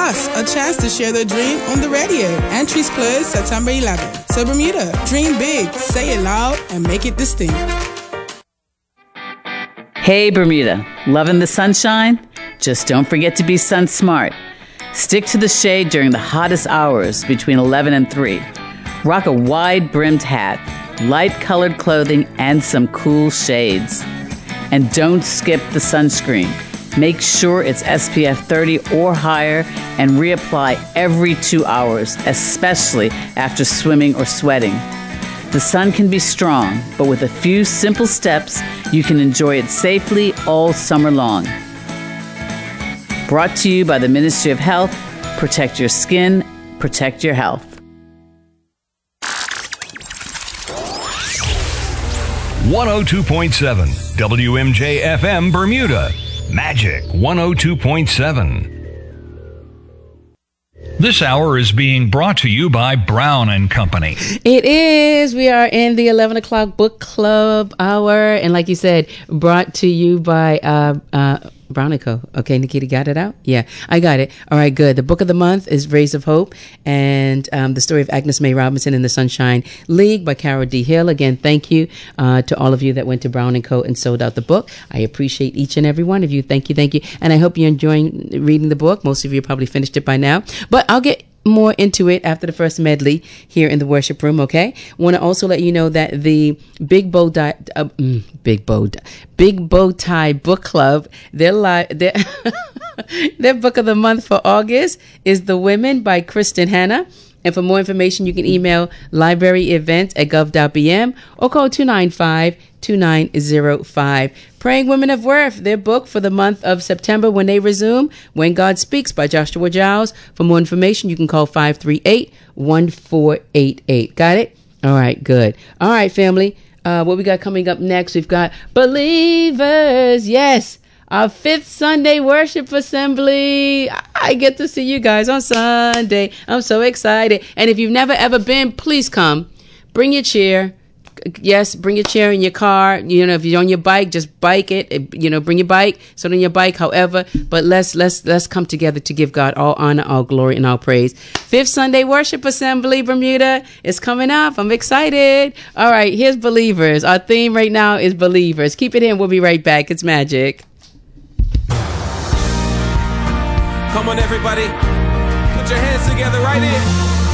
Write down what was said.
Plus, a chance to share their dream on the radio. Entries close September 11th. So Bermuda, dream big, say it loud, and make it distinct. Hey Bermuda, loving the sunshine? Just don't forget to be sun smart. Stick to the shade during the hottest hours between 11 and 3. Rock a wide-brimmed hat, light-colored clothing, and some cool shades. And don't skip the sunscreen. Make sure it's SPF 30 or higher and reapply every 2 hours, especially after swimming or sweating. The sun can be strong, but with a few simple steps, you can enjoy it safely all summer long. Brought to you by the Ministry of Health. Protect your skin, protect your health. 102.7 WMJ FM Bermuda. Magic 102.7. This hour is being brought to you by Brown and Company. It is. We are in the 11 o'clock book club hour. And like you said, brought to you by Brown & Co. Okay, Nikita, got it out? Yeah, I got it. All right, good. The book of the month is Rays of Hope, and the story of Agnes May Robinson in the Sunshine League by Carol D. Hill. Again, thank you to all of you that went to Brown & Co. and sold out the book. I appreciate each and every one of you. Thank you, thank you. And I hope you're enjoying reading the book. Most of you probably finished it by now. But I'll get more into it after the first medley here in the worship room, okay? Want to also let you know that the Big Bow Tie Book Club, their book of the month for August is The Women by Kristen Hanna. And for more information, you can email libraryevents@gov.bm or call 295-2905. Praying Women of Worth, their book for the month of September when they resume, When God Speaks by Joshua Giles. For more information, you can call 538-1488. Got it? All right, good. All right, family. What we got coming up next? We've got Believers. Yes. Our 5th Sunday worship assembly. I get to see you guys on Sunday. I'm so excited. And if you've never ever been, please come. Bring your chair. Yes, bring your chair in your car. You know, if you're on your bike, just bike it. You know, bring your bike, sit on your bike, however. But let's come together to give God all honor, all glory, and all praise. 5th Sunday Worship Assembly, Bermuda, is coming up. I'm excited. All right, here's Believers. Our theme right now is Believers. Keep it in. We'll be right back. It's magic. Come on, everybody. Put your hands together right in.